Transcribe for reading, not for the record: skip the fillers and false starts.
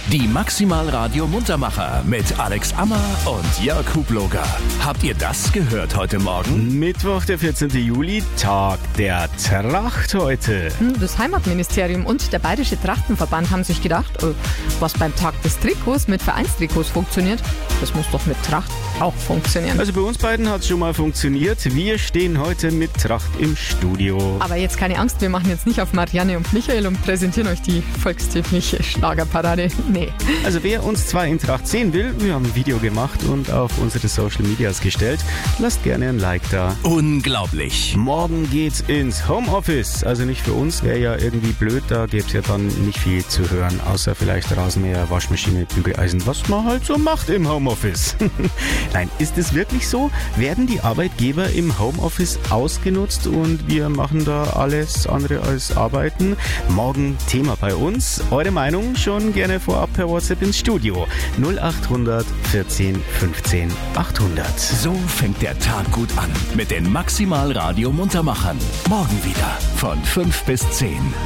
Die Maximal Radio Muntermacher mit Alex Ammer und Jörg Hubloger. Habt ihr das gehört heute Morgen? Mittwoch, der 14. Juli, Tag der Tracht heute. Das Heimatministerium und der Bayerische Trachtenverband haben sich gedacht, was beim Tag des Trikots mit Vereinstrikots funktioniert, das muss doch mit Tracht auch funktionieren. Also bei uns beiden hat es schon mal funktioniert. Wir stehen heute mit Tracht im Studio. Aber jetzt keine Angst, wir machen jetzt nicht auf Marianne und Michael und präsentieren euch die volkstümliche Schlagerparade. Nee. Also wer uns zwar in Tracht sehen will, wir haben ein Video gemacht und auf unsere Social Medias gestellt. Lasst gerne ein Like da. Unglaublich. Morgen geht's ins Homeoffice. Also nicht für uns, wäre ja irgendwie blöd. Da gäbe es ja dann nicht viel zu hören. Außer vielleicht Rasenmäher, Waschmaschine, Bügeleisen. Was man halt so macht im Homeoffice. Nein, ist es wirklich so? Werden die Arbeitgeber im Homeoffice ausgenutzt und wir machen da alles andere als arbeiten? Morgen Thema bei uns. Eure Meinung schon gerne vorab per WhatsApp ins Studio. 0800 14 15 800. So fängt der Tag gut an mit den Maximal Radio Muntermachern. Morgen wieder von 5 bis 10.